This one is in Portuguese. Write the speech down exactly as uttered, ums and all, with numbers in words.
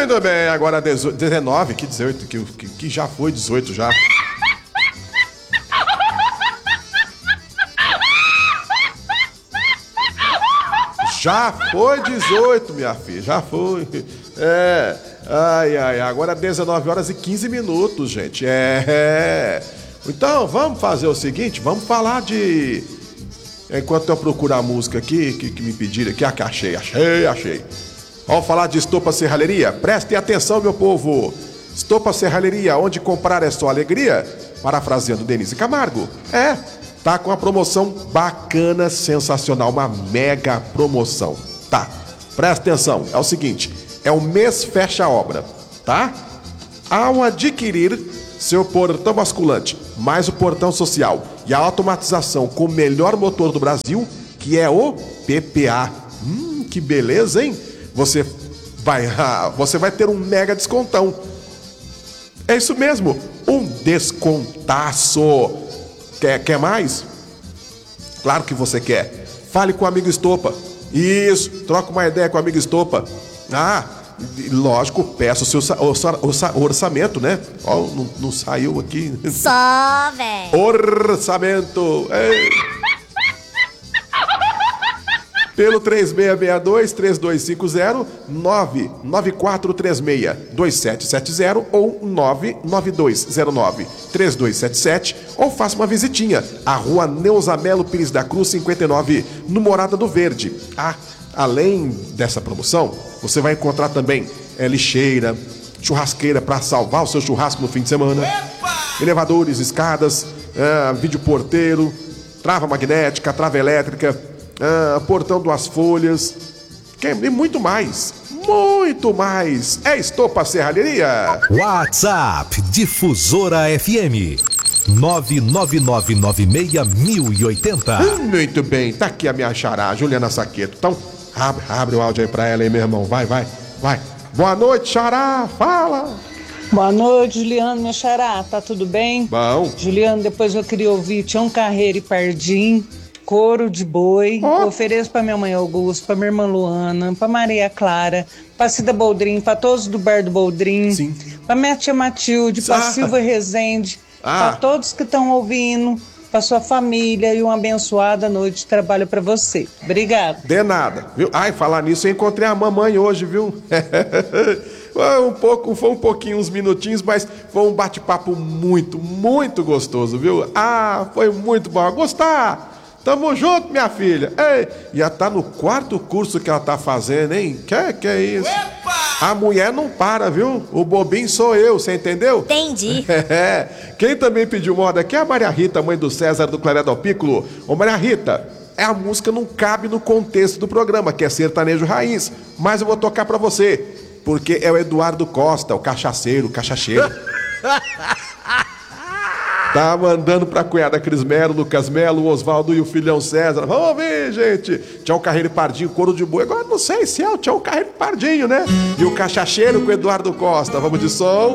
Muito bem, agora dezenove, que dezoito, que, que, que já foi dezoito já. Já foi dezoito, minha filha, já foi. É, ai, ai, agora dezenove horas e quinze minutos, gente. É, é. Então, vamos fazer o seguinte, vamos falar de... Enquanto eu procuro a música aqui, que, que me pediram aqui, ah, que achei, achei, achei. Vamos falar de Estopa Serralheria? Prestem atenção, meu povo. Estopa Serralheria, onde comprar é só alegria? Parafraseando Denise Camargo. É, tá com uma promoção bacana, sensacional, uma mega promoção. Tá, presta atenção, é o seguinte, é o mês fecha obra, tá? Ao adquirir seu portão basculante, mais o portão social e a automatização com o melhor motor do Brasil, que é o P P A. Hum, que beleza, hein? Você vai, você vai ter um mega descontão. É isso mesmo, um descontaço. Quer, quer mais? Claro que você quer. Fale com o amigo Estopa. Isso, troca uma ideia com o amigo Estopa. Ah, lógico, peça o seu orçamento, né? Ó, não, não saiu aqui. Só, velho. Orçamento. Ei. Pelo três seis seis dois, três dois cinco zero, nove nove quatro três seis, dois sete sete zero ou nove nove dois zero nove, três dois sete sete, ou faça uma visitinha à Rua Neuza Melo Pires da Cruz cinquenta e nove, no Morada do Verde. Ah, além dessa promoção, você vai encontrar também é, lixeira, churrasqueira para salvar o seu churrasco no fim de semana, Epa! Elevadores, escadas, é, vídeo porteiro, trava magnética, trava elétrica, Ah, portão duas folhas, e muito mais, muito mais. É Estopa Serralheria. WhatsApp Difusora F M nove nove nove nove seis mil e oitenta. Muito bem, tá aqui a minha xará, Juliana Saqueto. Então, abre, abre o áudio aí pra ela aí, meu irmão. Vai, vai, vai. Boa noite, xará, fala. Boa noite, Juliano, meu xará, tá tudo bem? Bom. Juliano, depois eu queria ouvir Tião Carreiro e Pardim, Couro de Boi. Oh. Ofereço pra minha mãe Augusto, pra minha irmã Luana, pra Maria Clara, pra Cida Boldrin, pra todos do Bar do Boldrin. Sim. Pra minha tia Matilde, pra ah. Silva Rezende, ah. pra todos que estão ouvindo, pra sua família e uma abençoada noite de trabalho pra você. Obrigada. De nada, viu? Ai, falar nisso, eu encontrei a mamãe hoje, viu? Foi um pouco, foi um pouquinho, uns minutinhos, mas foi um bate-papo muito, muito gostoso, viu? Ah, foi muito bom. Gostar! Tamo junto, minha filha. Ei, já tá no quarto curso que ela tá fazendo, hein? Que que é isso? Epa! A mulher não para, viu? O bobinho sou eu, você entendeu? Entendi. É. Quem também pediu moda aqui é a Maria Rita, mãe do César do Claré do Piccolo. Ô, Maria Rita, é a música não cabe no contexto do programa, que é sertanejo raiz, mas eu vou tocar pra você, porque é o Eduardo Costa, o cachaceiro, o cachacheiro. Tá mandando pra cunhada Cris Melo, Lucas Melo, o Oswaldo e o filhão César. Vamos ouvir, gente. Tião Carreiro e Pardinho, Couro de Boi. Agora não sei se é o Tião Carreiro e Pardinho, né? E o cachacheiro com o Eduardo Costa. Vamos de som.